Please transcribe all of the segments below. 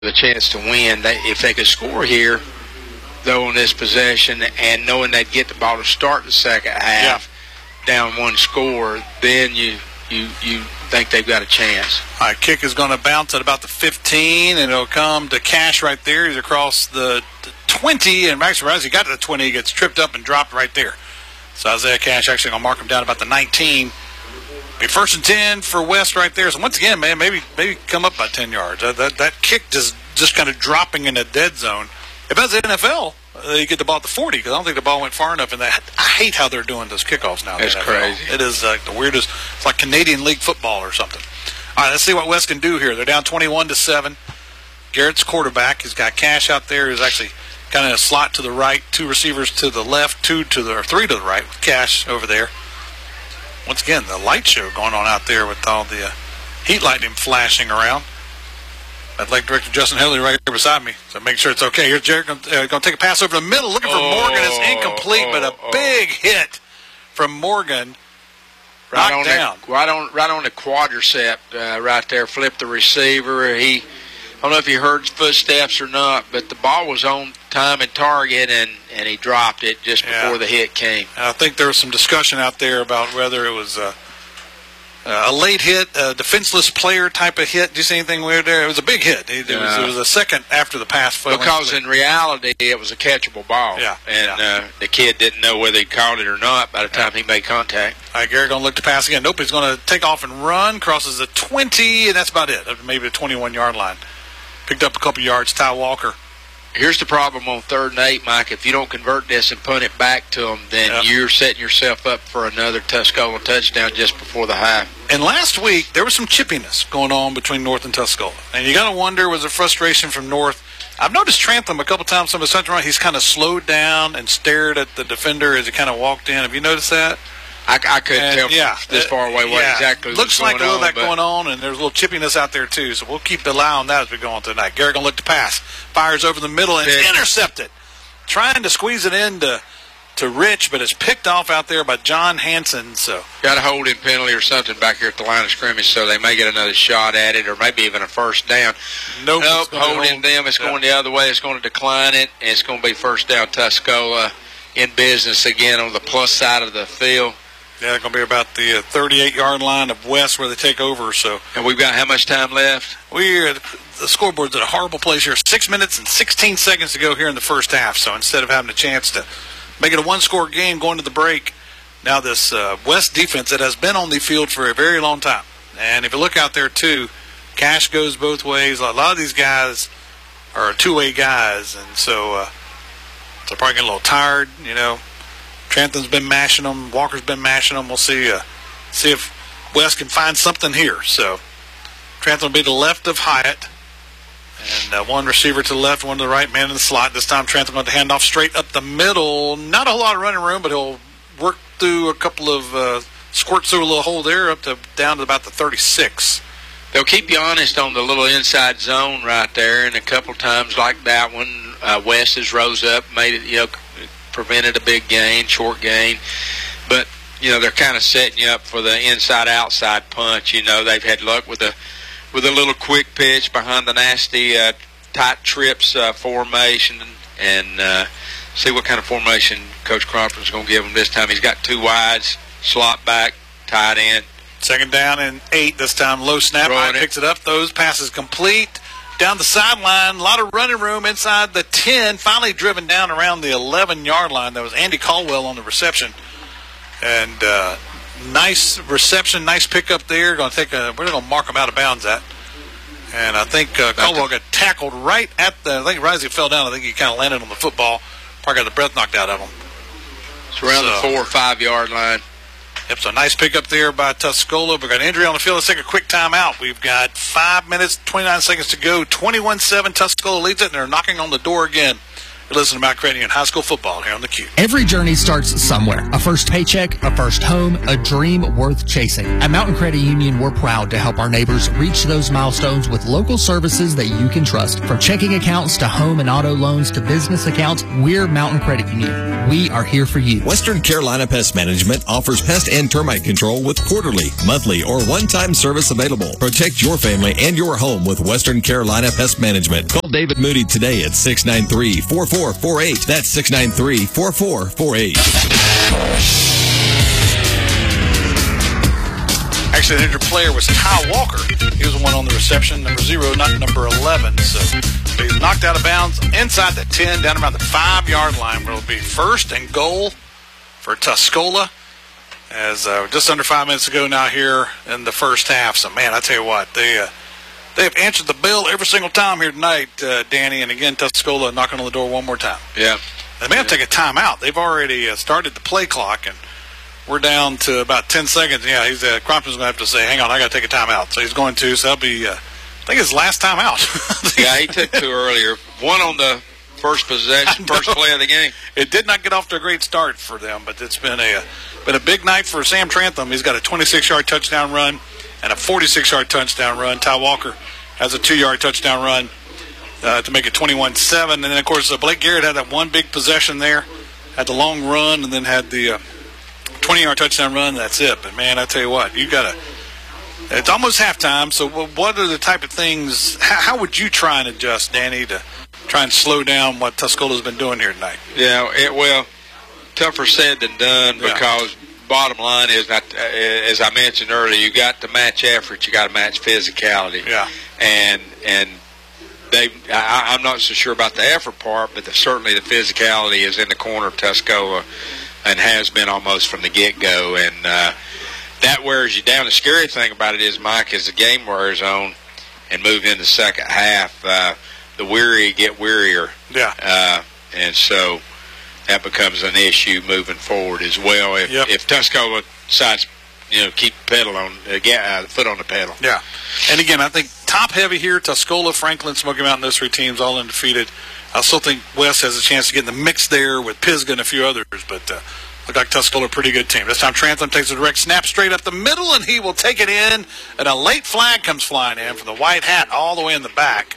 the chance to win. If they could score here, though, on this possession, and knowing they'd get the ball to start the second half down one score, then you think they've got a chance. All right, kick is going to bounce at about the 15, and it'll come to Cash right there. He's across the 20, and Max Riley got to the 20. He gets tripped up and dropped right there. So Isaiah Cash actually going to mark him down about the 19. Be 1st and 10 for West right there. So once again, man, maybe come up by 10 yards. That kick just kind of dropping in a dead zone. If that's the NFL, you get the ball at the 40 because I don't think the ball went far enough. And I hate how they're doing those kickoffs now. It's crazy. It is the weirdest. It's like Canadian League football or something. All right, let's see what West can do here. They're down 21-7. Garrett's quarterback. He's got Cash out there. He's actually kind of a slot to the right, 2 receivers to the left, 3 to the right with Cash over there. Once again, the light show going on out there with all the heat lightning flashing around. Athletic Director Justin Haley right here beside me, so make sure it's okay. Here's Jared going to take a pass over the middle, looking for Morgan. It's incomplete, but a big hit from Morgan. Right on the quadricep right there. Flipped the receiver. I don't know if he heard footsteps or not, but the ball was on time and target, and he dropped it just before the hit came. And I think there was some discussion out there about whether it was a late hit, a defenseless player type of hit. Do you see anything weird there? It was a big hit. It was a second after the pass. Because in reality, it was a catchable ball. The kid didn't know whether he caught it or not by the time he made contact. All right, Garrett going to look to pass again. Nope, he's going to take off and run, crosses the 20, and that's about it. Maybe the 21-yard line. Picked up a couple yards, Ty Walker. Here's the problem on 3rd and 8, Mike. If you don't convert this and punt it back to them, then you're setting yourself up for another Tuscola touchdown just before the half. And last week, there was some chippiness going on between North and Tuscola. And you got to wonder, was there frustration from North? I've noticed Trantham a couple times, some of his touchdown, he's kind of slowed down and stared at the defender as he kind of walked in. Have you noticed that? I couldn't tell from this far away what exactly was looks like going a little on, bit going on, and there's a little chippiness out there too. So we'll keep the eye on that as we go on tonight. Garrett going to look to pass, fires over the middle, and it's intercepted. Trying to squeeze it in to Rich, but it's picked off out there by John Hanson. So got a holding penalty or something back here at the line of scrimmage, so they may get another shot at it, or maybe even a first down. Nope, holding them. It's going the other way. It's going to decline it, and it's going to be first down. Tuscola in business again on the plus side of the field. Yeah, it's going to be about the 38-yard line of West where they take over. So, and we've got how much time left? The scoreboard's at a horrible place here. 6 minutes and 16 seconds to go here in the first half. So instead of having a chance to make it a one-score game going to the break, now this West defense that has been on the field for a very long time. And if you look out there, too, Cash goes both ways. A lot of these guys are two-way guys, and so they're probably getting a little tired, you know. Trentham's been mashing them. Walker's been mashing them. We'll see if West can find something here. So Trentham will be to the left of Hyatt. And one receiver to the left, one to the right, man in the slot. This time Trentham going to hand off straight up the middle. Not a whole lot of running room, but he'll work through a couple of squirts through a little hole there down to about the 36. They'll keep you honest on the little inside zone right there, and a couple times like that one, West has rose up, made it, prevented a big gain, short gain. But, they're kind of setting you up for the inside-outside punch. They've had luck with a little quick pitch behind the nasty tight trips formation, and see what kind of formation Coach Cropper's going to give them this time. He's got 2 wides, slot back, tight end. 2nd down and 8 this time. Low snap. Hyatt picks it up. Those passes complete. Down the sideline, a lot of running room inside the 10, finally driven down around the 11-yard line. That was Andy Caldwell on the reception. And nice reception, nice pickup there. We're going to mark him out of bounds at. And I think Caldwell got tackled right at I think right as he fell down, I think he kind of landed on the football. Probably got the breath knocked out of him. It's around the 4 or 5 yard line. Yep, so nice pickup there by Tuscola. We've got an injury on the field. Let's take a quick timeout. We've got 5 minutes, 29 seconds to go. 21-7, Tuscola leads it, and they're knocking on the door again You're listening to Mount Credit Union High School football here on the Q. Every journey starts somewhere. A first paycheck, a first home, a dream worth chasing. At Mountain Credit Union, we're proud to help our neighbors reach those milestones with local services that you can trust. From checking accounts to home and auto loans to business accounts, we're Mountain Credit Union. We are here for you. Western Carolina Pest Management offers pest and termite control with quarterly, monthly, or one-time service available. Protect your family and your home with Western Carolina Pest Management. Call David Moody today at 693-4448. That's 693-4448. Actually, the injured player was Ty Walker. He was the one on the reception, number 0, not number 11. So he's knocked out of bounds inside the 10, down around the 5-yard line, where it'll be first and goal for Tuscola. As just under 5 minutes ago now here in the first half. So, man, I tell you what, they have answered the bell every single time here tonight, Danny. And again, Tuscola knocking on the door one more time. Yeah. They may have to take a timeout. They've already started the play clock, and we're down to about 10 seconds. Yeah, Crompton's going to have to say, hang on, I got to take a timeout. So he's going to. So that'll be, I think, his last timeout. Yeah, he took 2 earlier. One on the first possession, first play of the game. It did not get off to a great start for them, but it's been a big night for Sam Trantham. He's got a 26-yard touchdown run and a 46-yard touchdown run. Ty Walker has a 2-yard touchdown run to make it 21-7. And then, of course, Blake Garrett had that one big possession there, had the long run, and then had the 20-yard touchdown run. That's it. But, man, I tell you what, you got to – it's almost halftime, so what are the type of things – how would you try and adjust, Danny, to try and slow down what Tuscola's been doing here tonight? Yeah, well, tougher said than done because bottom line is, as I mentioned earlier, you got to match effort, you got to match physicality. Yeah. And I'm not so sure about the effort part, but certainly the physicality is in the corner of Tuscola and has been almost from the get-go. And that wears you down. The scary thing about it is, Mike, as the game wears on and move into the second half, the weary get wearier. Yeah. And so that becomes an issue moving forward as well. If Tuscola decides, keep the pedal on, foot on the pedal. Yeah. And again, I think top heavy here, Tuscola, Franklin, Smoky Mountain, those 3 teams all undefeated. I still think West has a chance to get in the mix there with Pisgah and a few others, but look like Tuscola, a pretty good team. This time Trantham takes a direct snap straight up the middle, and he will take it in, and a late flag comes flying in from the white hat all the way in the back.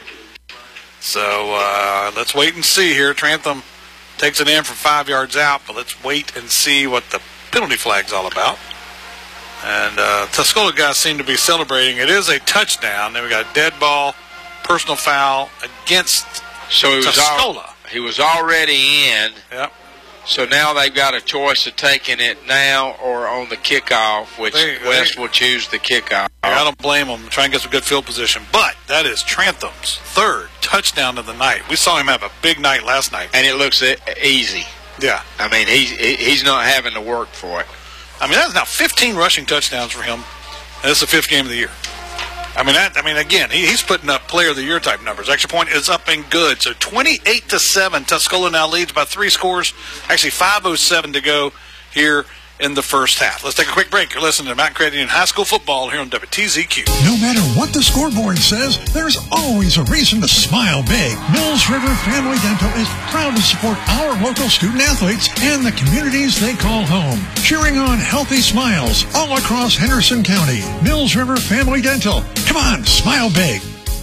So let's wait and see here. Trantham takes it in from 5 yards out, but let's wait and see what the penalty flag's all about. And Tuscola guys seem to be celebrating. It is a touchdown. Then we got a dead ball, personal foul against Tuscola. He was already in. Yep. So now they've got a choice of taking it now or on the kickoff, which West will choose the kickoff. I don't blame them. Try and get some good field position. But that is Trantham's 3rd touchdown of the night. We saw him have a big night last night. And it looks easy. Yeah. I mean, he's not having to work for it. I mean, that's now 15 rushing touchdowns for him. And it's the 5th game of the year. Again, he's putting up player of the year type numbers. Extra point is up and good. So 28-7. Tuscola now leads by 3 scores. Actually, 5:07 to go here in the first half. Let's take a quick break. You're listening to Mountain Credit Union High School football here on WTZQ. No matter what the scoreboard says, there's always a reason to smile big. Mills River Family Dental is proud to support our local student athletes and the communities they call home, cheering on healthy smiles all across Henderson County. Mills River Family Dental. Come on, smile big.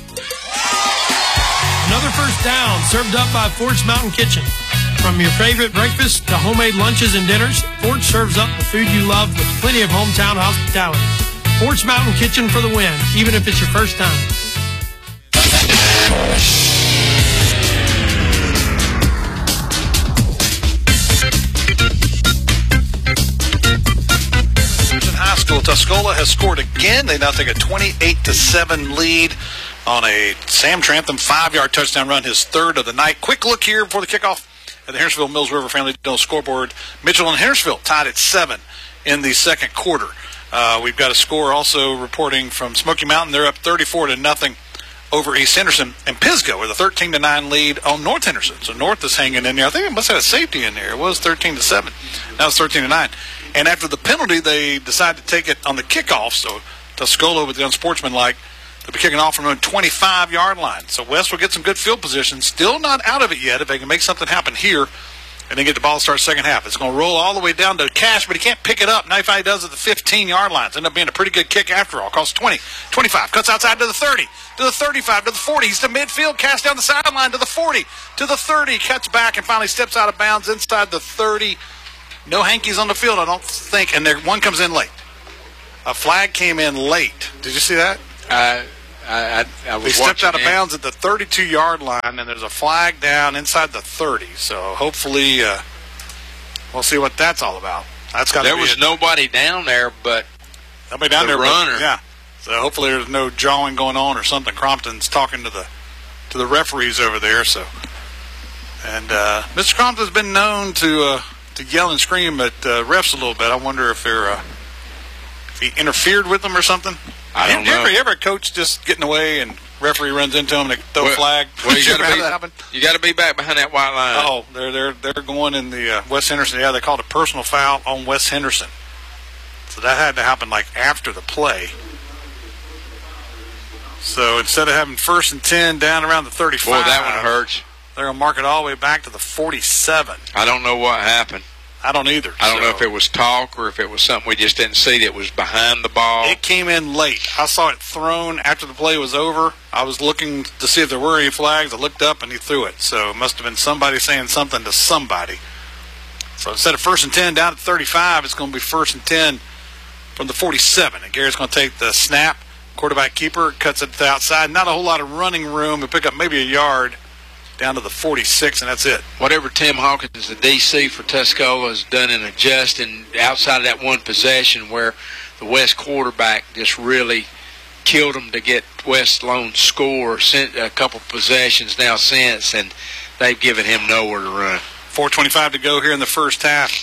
Another first down served up by Fort's Mountain Kitchen. From your favorite breakfast to homemade lunches and dinners, Fort serves up the food you love with plenty of hometown hospitality. Fort's Mountain Kitchen for the win, even if it's your first time. High School, Tuscola has scored again. They now take a 28-7 lead on a Sam Trantham 5-yard touchdown run, his 3rd of the night. Quick look here before the kickoff at the Hendersonville Mills River Family Dental scoreboard. Mitchell and Hendersonville tied at 7 in the second quarter. We've got a score also reporting from Smoky Mountain. They're up 34-0 over East Henderson. And Pisgah with a 13-9 lead on North Henderson. So North is hanging in there. I think it must have a safety in there. It was 13-7. Now it's 13-9. And after the penalty, they decided to take it on the kickoff. So Tuscola, with the unsportsmanlike, They'll be kicking off from the 25-yard line. So West will get some good field position. Still not out of it yet if they can make something happen here and then get the ball to start second half. It's going to roll all the way down to Cash, but he can't pick it up. Now he does at the 15-yard line. It's ended up being a pretty good kick after all. Costs 20, 25, cuts outside to the 30, to the 35, to the 40. He's to midfield, Cash down the sideline to the 40, to the 30, cuts back and finally steps out of bounds inside the 30. No hankies on the field, I don't think, and one comes in late. A flag came in late. Did you see that? I was He stepped out of watching bounds at the 32-yard line, and there's a flag down inside the 30. So hopefully we'll see what that's all about. That's got. There was nobody down there, but nobody down the there. runner. Yeah. So hopefully there's no jawing going on or something. Crompton's talking to the referees over there. So, and Mr. Crompton's been known to yell and scream at refs a little bit. I wonder if if he interfered with them or something. I don't know. You ever coach just getting away and referee runs into him and they throw a flag? Well, you got to be back behind that white line. Oh, they're going in the West Henderson. Yeah, they called a personal foul on West Henderson. So that had to happen like after the play. So instead of having 1st and 10 down around the 35, Boy, that one hurts. They're going to mark it all the way back to the 47. I don't know what happened. I don't either. I don't know if it was talk or if it was something we just didn't see that was behind the ball. It came in late. I saw it thrown after the play was over. I was looking to see if there were any flags. I looked up and he threw it. So it must have been somebody saying something to somebody. So instead of 1st and 10 down at 35, it's going to be 1st and 10 from the 47. And Gary's going to take the snap. Quarterback keeper cuts it to the outside. Not a whole lot of running room. He'll pick up maybe a yard down to the 46, and that's it. Whatever Tim Hawkins, the DC for Tuscola, has done in adjusting outside of that one possession where the West quarterback just really killed them to get West lone score, sent a couple possessions now since, and they've given him nowhere to run. 4:25 to go here in the first half.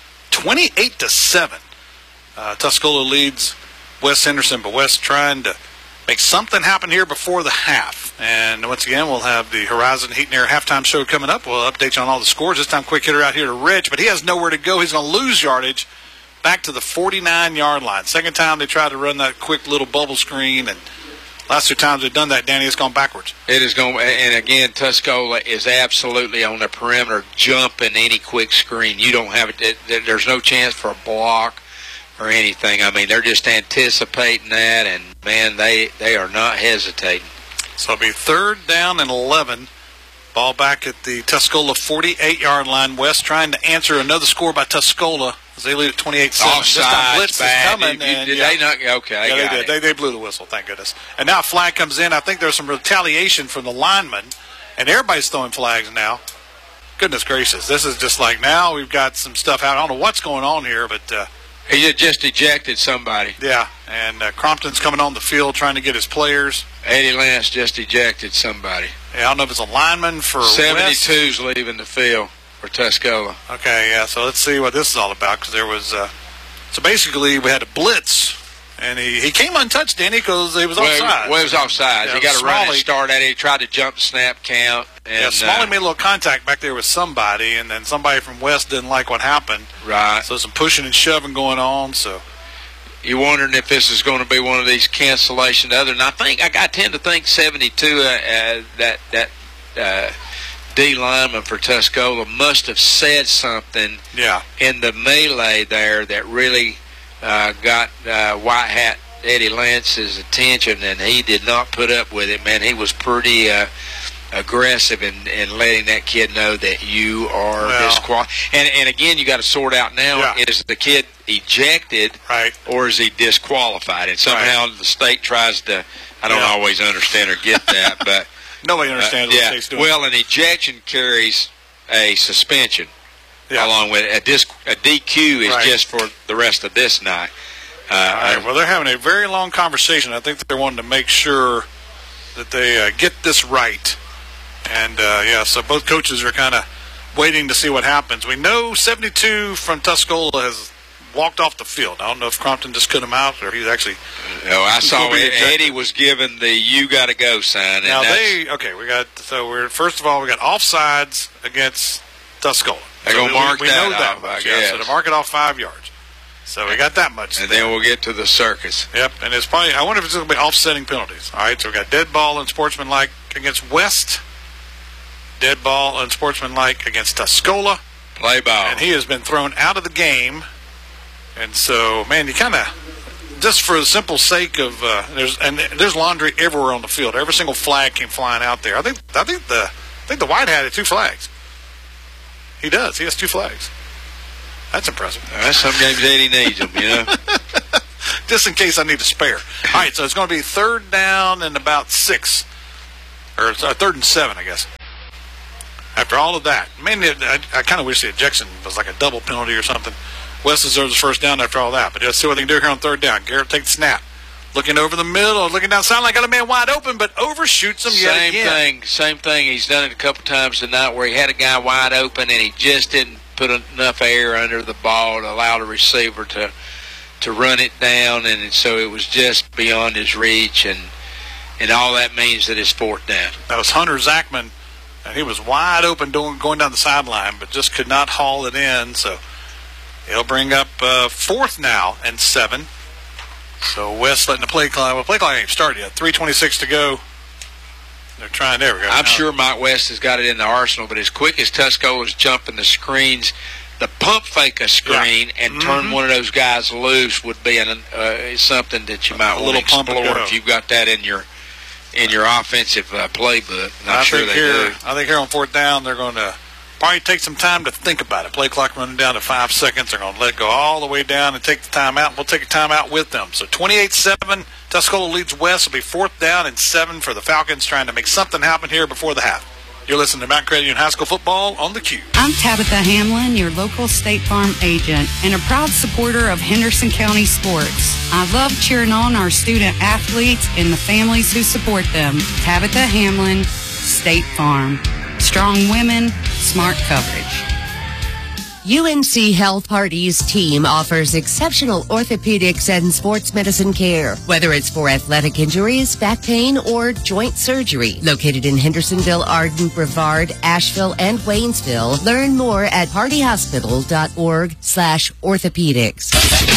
28-7. Tuscola leads West Henderson, but West trying to make something happen here before the half. And once again, we'll have the Horizon Heat and Air halftime show coming up. We'll update you on all the scores. This time, quick hitter out here to Rich, but he has nowhere to go. He's going to lose yardage back to the 49-yard line. Second time they tried to run that quick little bubble screen, and last 2 times they've done that, Danny, it's gone backwards. It is going, and again, Tuscola is absolutely on the perimeter jumping any quick screen. You don't have it. There's no chance for a block or anything. I mean, they're just anticipating that, and, man, they are not hesitating. So it'll be 3rd down and 11. Ball back at the Tuscola 48-yard line. West trying to answer another score by Tuscola as they lead at 28-7. Offside, blitz is coming. Did they not? Okay, I got they did. They blew the whistle, thank goodness. And now a flag comes in. I think there's some retaliation from the lineman, and everybody's throwing flags now. Goodness gracious. This is just like now we've got some stuff out. I don't know what's going on here, but he had just ejected somebody. Yeah, and Crompton's coming on the field trying to get his players. Eddie Lance just ejected somebody. Yeah, I don't know if it's a lineman for 72's leaving the field for Tuscola. Okay, yeah, so let's see what this is all about, because there was so basically we had a blitz, and he came untouched, Danny, because he was offside. Well, he was offside. Yeah, he got a running start at it. He tried to jump the snap count. And, yeah, Smalley made a little contact back there with somebody, and then somebody from West didn't like what happened. Right. So some pushing and shoving going on, so. You're wondering if this is going to be one of these cancellation and I tend to think 72 that D lineman for Tuscola must have said something in the melee there that really got white hat Eddie Lance's attention, and he did not put up with it. Man, he was pretty aggressive in letting that kid know that you are disqualified. And again, you got to sort out now, is the kid ejected or is he disqualified? And somehow the state tries to, I don't always understand or get that, but nobody understands what the state's doing. Well, an ejection carries a suspension along with it. A DQ is just for the rest of this night. All right, well, they're having a very long conversation. I think they're wanting to make sure that they get this right. And, so both coaches are kind of waiting to see what happens. We know 72 from Tuscola has walked off the field. I don't know if Crompton just cut him out or he's actually. No, I saw Eddie was given the "you got to go" sign. Now first of all we got offsides against Tuscola. They're going to mark that off. So to mark it off 5 yards. So we got that much. And then we'll get to the circus. Yep, and it's probably, I wonder if it's going to be offsetting penalties. All right, so we got dead ball and sportsmanlike against West, dead ball and sportsmanlike against Tuscola. Play ball. And he has been thrown out of the game. And so, man, you kind of, just for the simple sake of, there's laundry everywhere on the field. Every single flag came flying out there. I think the White had 2 flags. He does. He has 2 flags. That's impressive. Some games Eddie needs them, you know. Just in case I need a spare. All right, so it's going to be 3rd down and about 6. Or 3rd and 7, I guess. After all of that. Mainly, I kind of wish the ejection was like a double penalty or something. West deserves the first down after all that. But let's see what they can do here on 3rd down. Garrett takes the snap. Looking over the middle, looking down the sideline, got a man wide open, but overshoots him yet again. Same thing. He's done it a couple times tonight where he had a guy wide open and he just didn't put enough air under the ball to allow the receiver to run it down, and so it was just beyond his reach, and all that means that it's 4th down. That was Hunter Zachman, and he was wide open going down the sideline, but just could not haul it in, so he'll bring up 4th now and 7. So West letting the play clock. Well, play clock ain't started yet. 3:26 to go. They're trying. There we go. I'm sure Mike West has got it in the arsenal, but as quick as Tusco is jumping the screens, the pump fake a screen and turn one of those guys loose would be something that you might want to explore if you've got that in your offensive playbook. I'm sure they do. I think here on 4th down, they're going to probably take some time to think about it. Play clock running down to 5 seconds. They're going to let it go all the way down and take the timeout. We'll take a timeout with them. So 28-7, Tuscola leads West. It'll be 4th down and 7 for the Falcons, trying to make something happen here before the half. You're listening to Mountain Credit Union High School football on the Cube. I'm Tabitha Hamlin, your local State Farm agent and a proud supporter of Henderson County sports. I love cheering on our student athletes and the families who support them. Tabitha Hamlin, State Farm. Strong women, smart coverage. UNC Health Hardy's team offers exceptional orthopedics and sports medicine care, whether it's for athletic injuries, back pain, or joint surgery. Located in Hendersonville, Arden, Brevard, Asheville, and Waynesville. Learn more at hardyhospital.org/orthopedics.